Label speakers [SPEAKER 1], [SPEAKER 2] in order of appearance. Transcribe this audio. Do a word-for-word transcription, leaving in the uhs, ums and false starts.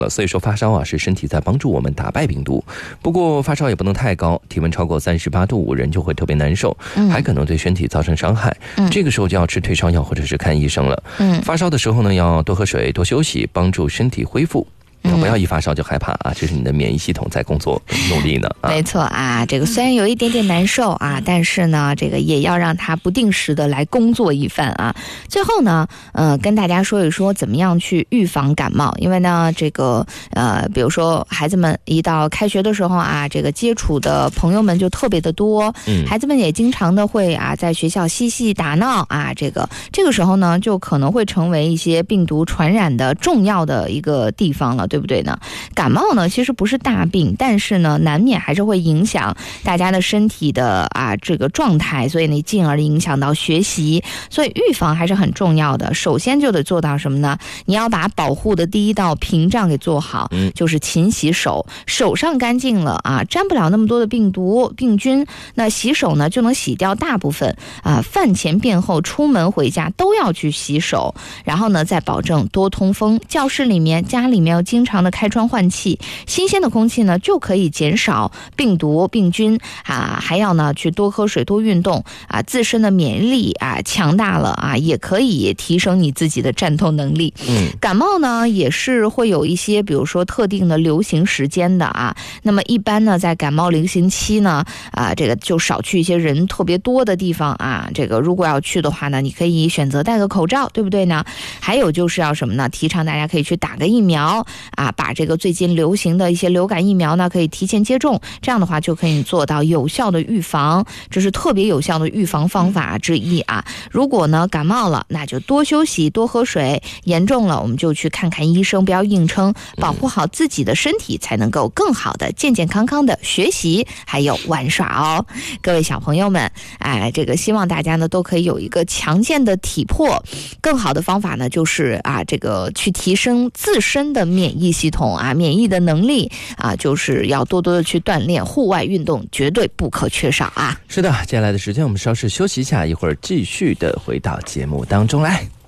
[SPEAKER 1] 所以说发烧啊是身体在帮助我们打败病毒，不过发烧也不能太高，体温超过三十八度人就会特别难受，还可能对身体造成伤害，嗯、这个时候就要吃退烧药或者是看医生了。嗯，发烧的时候呢要多喝水多休息，帮助身体恢复。不要一发烧就害怕啊，这是你的免疫系统在工作努力呢、啊、
[SPEAKER 2] 没错啊，这个虽然有一点点难受啊，但是呢这个也要让它不定时的来工作一番啊。最后呢呃跟大家说一说怎么样去预防感冒，因为呢这个呃比如说孩子们一到开学的时候啊，这个接触的朋友们就特别的多，嗯，孩子们也经常的会啊在学校嬉戏打闹啊，这个这个时候呢就可能会成为一些病毒传染的重要的一个地方了，对不对呢？感冒呢其实不是大病，但是呢难免还是会影响大家的身体的啊这个状态，所以呢进而影响到学习，所以预防还是很重要的。首先就得做到什么呢？你要把保护的第一道屏障给做好，就是勤洗手，手上干净了啊，沾不了那么多的病毒病菌，那洗手呢就能洗掉大部分啊。饭前便后出门回家都要去洗手，然后呢再保证多通风，教室里面家里面要经常的开窗换气，新鲜的空气呢就可以减少病毒病菌啊，还要呢去多喝水多运动啊，自身的免疫力啊强大了啊，也可以提升你自己的战斗能力。嗯，感冒呢也是会有一些比如说特定的流行时间的啊，那么一般呢在感冒流行期呢啊这个就少去一些人特别多的地方啊，这个如果要去的话呢，你可以选择戴个口罩，对不对呢？还有就是要什么呢？提倡大家可以去打个疫苗啊，把这个最近流行的一些流感疫苗呢可以提前接种，这样的话就可以做到有效的预防，这是特别有效的预防方法之一啊。如果呢感冒了，那就多休息多喝水，严重了我们就去看看医生，不要硬撑，保护好自己的身体，才能够更好的健健康康的学习还有玩耍哦。各位小朋友们，哎，这个希望大家呢都可以有一个强健的体魄，更好的方法呢就是啊这个去提升自身的免疫系统啊，免疫的能力啊，就是要多多的去锻炼，户外运动绝对不可缺少啊。
[SPEAKER 1] 是的，接下来的时间我们稍事休息一下，一会儿继续的回到节目当中来。